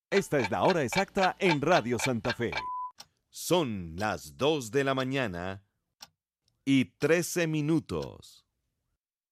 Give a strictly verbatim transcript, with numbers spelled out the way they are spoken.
Esta es la hora exacta en Radio Santa Fe. Son las dos de la mañana y trece minutos.